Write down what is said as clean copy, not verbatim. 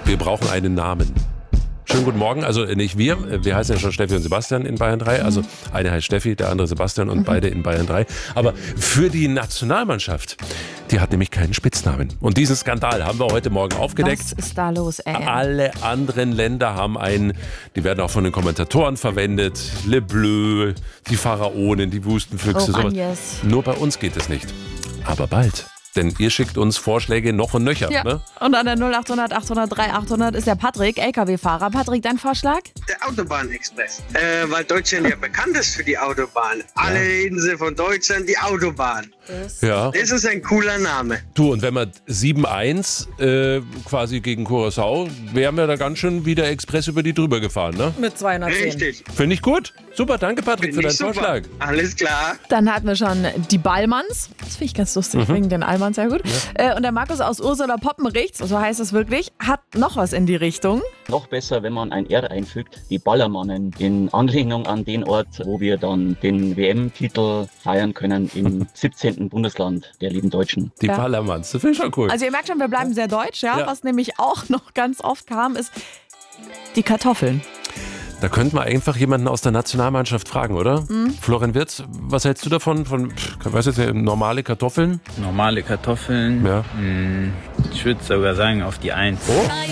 Wir brauchen einen Namen. Schönen guten Morgen, also nicht wir heißen ja schon Steffi und Sebastian in Bayern 3, also eine heißt Steffi, der andere Sebastian und beide in Bayern 3. Aber für die Nationalmannschaft, die hat nämlich keinen Spitznamen. Und diesen Skandal haben wir heute Morgen aufgedeckt. Was ist da los, ey? Alle anderen Länder haben einen, die werden auch von den Kommentatoren verwendet, Le Bleu, die Pharaonen, die Wüstenfüchse, sowas. Yes. Nur bei uns geht es nicht. Aber bald. Denn ihr schickt uns Vorschläge noch und nöcher. Ja. Ne? Und an der 0800 800 3800 ist der Patrick, LKW-Fahrer. Patrick, dein Vorschlag? Der Autobahnexpress. Weil Deutschland ja bekannt ist für die Autobahn. Alle Inseln von Deutschland, die Autobahn. Ja. Das ist ein cooler Name. Du, und wenn wir 7-1 quasi gegen Curaçao, wären wir da ganz schön wie der Express über die drüber gefahren, ne? Mit 210. Richtig. Finde ich gut. Super, danke Patrick für Finde deinen ich super. Vorschlag. Alles klar. Dann hatten wir schon die Ballmanns. Das finde ich ganz lustig, wegen den Allmanns, sehr gut. Und der Markus aus Ursula Poppenrichts, so heißt es wirklich, hat noch was in die Richtung. Noch besser, wenn man ein R einfügt, die Ballermannen, in Anlehnung an den Ort, wo wir dann den WM-Titel feiern können im 17. Bundesland der lieben Deutschen. Die Ja. Ballermanns, das finde ich schon cool. Also ihr merkt schon, wir bleiben sehr deutsch, ja? Ja. Was nämlich auch noch ganz oft kam, ist die Kartoffeln. Da könnten wir einfach jemanden aus der Nationalmannschaft fragen, oder? Florian Wirtz, was hältst du davon? Was ist das, normale Kartoffeln? Normale Kartoffeln. Ja. Ich würde sogar sagen auf die 1. Oh.